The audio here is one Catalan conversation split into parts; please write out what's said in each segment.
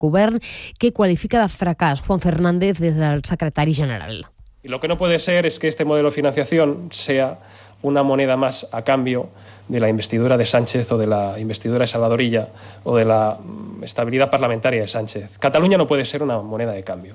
govern, que qualifica de fracàs. Juan Fernández, des del secretari general. Y lo que no puede ser es que este modelo de financiación sea una moneda más a cambio de la investidura de Sánchez o de la investidura de Salvadorilla o de la estabilidad parlamentaria de Sánchez. Cataluña no puede ser una moneda de cambio.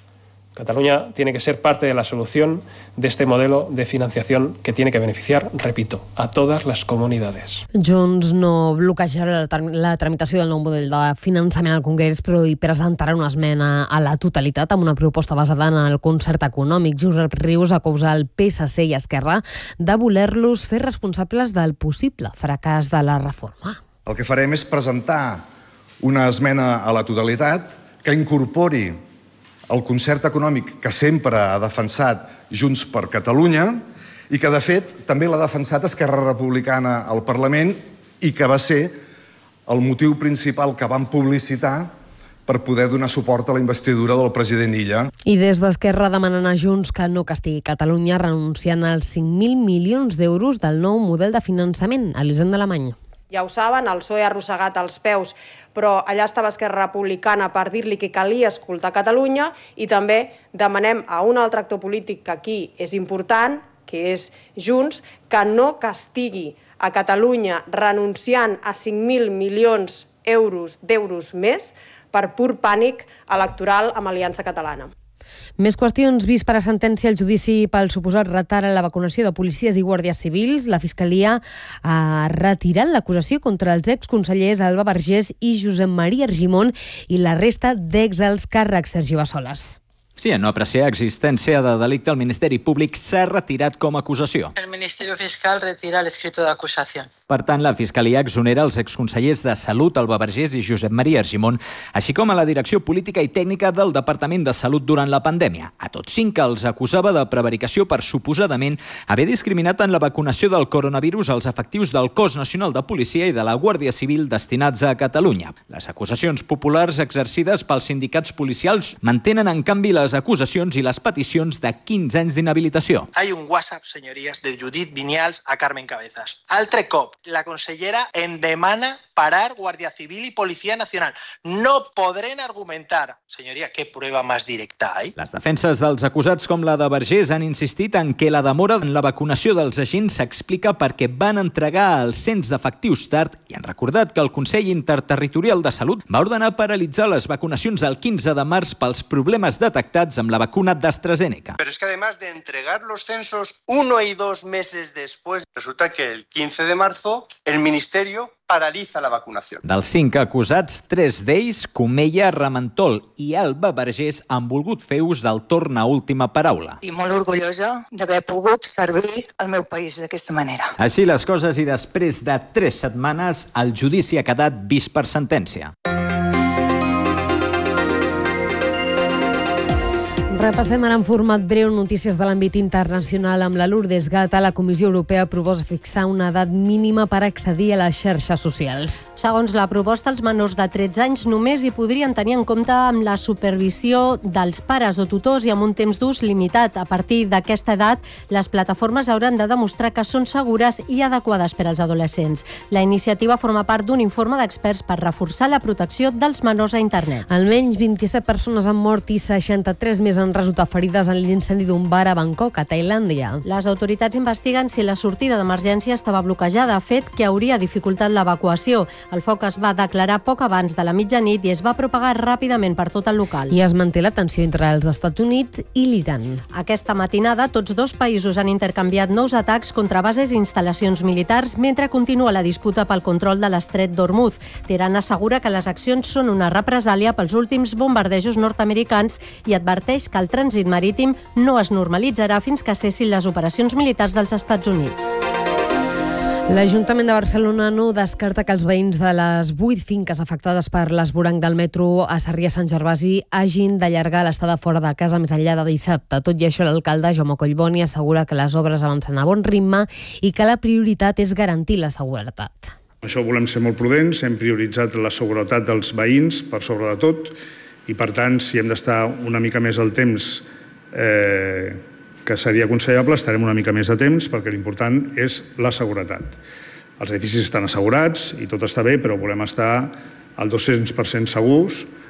Cataluña tiene que ser parte de la solución de este modelo de financiación que tiene que beneficiar, repito, a todas las comunidades. Junts no bloquejarà la tramitació del nou model de finançament al Congrés, però hi presentarà una esmena a la totalitat amb una proposta basada en el concert econòmic. Josep Rius acusa el PSC i Esquerra de voler-los fer responsables del possible fracàs de la reforma. El que farem és presentar una esmena a la totalitat que incorpori el concert econòmic que sempre ha defensat Junts per Catalunya i que, de fet, també l'ha defensat Esquerra Republicana al Parlament i que va ser el motiu principal que van publicitar per poder donar suport a la investidura del president Illa. I des d'Esquerra demanen a Junts que no castigui Catalunya renunciant als 5.000 milions d'euros del nou model de finançament. Elisenda Alemany. Ja ho saben, el PSOE ha arrossegat els peus, però allà estava Esquerra Republicana per dir-li que calia escoltar Catalunya i també demanem a un altre actor polític que aquí és important, que és Junts, que no castigui a Catalunya renunciant a 5.000 milions d'euros més per pur pànic electoral amb Aliança Catalana. Més qüestions. Vist per a sentència el judici pel suposat retard en la vacunació de policies i guàrdies civils. La Fiscalia ha retirat l'acusació contra els exconsellers Alba Vergés i Josep Maria Argimon i la resta d'exalts càrrecs. Sergi Bassoles. Sí, en no apreciar existència de delicte, el Ministeri Públic s'ha retirat com a acusació. El Ministerio Fiscal retira el escrito de acusación. Per tant, la Fiscalia exonera els exconsellers de Salut, Alba Vergés i Josep Maria Argimon, així com a la direcció política i tècnica del Departament de Salut durant la pandèmia. A tots 5 els acusava de prevaricació per suposadament haver discriminat en la vacunació del coronavirus els efectius del Cos Nacional de Policia i de la Guàrdia Civil destinats a Catalunya. Les acusacions populars exercides pels sindicats policials mantenen, en canvi, les acusacions i les peticions de 15 anys d'inhabilitació. Hay un WhatsApp, señorías, de Judit Vinyals a Carmen Cabezas. Altre cop, la consellera em demana parar Guardia Civil y Policía Nacional. No podrán argumentar. Señoría, ¿qué prueba más directa hay? Les defenses dels acusats com la de Vergés han insistit en que la demora en la vacunació dels agents s'explica perquè van entregar el cens d'efectius tard i han recordat que el Consell Interterritorial de Salut va ordenar paralitzar les vacunacions el 15 de març pels problemes detectats amb la vacuna d'AstraZeneca. Pero es que además de entregar los censos 1 y 2 meses después, resulta que el 15 de marzo el Ministerio paralitza la vacunació. Dels 5 acusats, 3 d'ells, Comella, Ramentol i Alba Vergés, han volgut fer ús del torn a última paraula. I molt orgullosa d'haver pogut servir al meu país d'aquesta manera. Així les coses, i després de 3 setmanes, el judici ha quedat vist per sentència. Repassem ara en format breu notícies de l'àmbit internacional amb la Lourdes Gata. La Comissió Europea proposa fixar una edat mínima per accedir a les xarxes socials. Segons la proposta, els menors de 13 anys només hi podrien tenir en compte amb la supervisió dels pares o tutors i amb un temps d'ús limitat. A partir d'aquesta edat, les plataformes hauran de demostrar que són segures i adequades per als adolescents. La iniciativa forma part d'un informe d'experts per reforçar la protecció dels menors a internet. Almenys 27 persones han mort i 63 més han resultat ferides en l'incendi d'un bar a Bangkok, a Tailàndia. Les autoritats investiguen si la sortida d'emergència estava bloquejada, fet que hauria dificultat l'evacuació. El foc es va declarar poc abans de la mitjanit i es va propagar ràpidament per tot el local. I es manté la tensió entre els Estats Units i l'Iran. Aquesta matinada, tots dos països han intercanviat nous atacs contra bases i instal·lacions militars mentre continua la disputa pel control de l'estret d'Hormuz. Teheran assegura que les accions són una represàlia pels últims bombardejos nord-americans i adverteix que el trànsit marítim no es normalitzarà fins que cessin les operacions militars dels Estats Units. L'Ajuntament de Barcelona no descarta que els veïns de les 8 finques afectades per l'esvoranc del metro a Sarrià-Sant Gervasi hagin d'allargar l'estada fora de casa més enllà de dissabte. Tot i això, l'alcalde Jaume Collboni assegura que les obres avancen a bon ritme i que la prioritat és garantir la seguretat. Això volem ser molt prudents, hem prioritzat la seguretat dels veïns per sobre de tot, i per tant, si hem d'estar una mica més al temps que seria aconsellable, estarem una mica més de temps perquè l'important és la seguretat. Els edificis estan assegurats i tot està bé, però volem estar al 200% segurs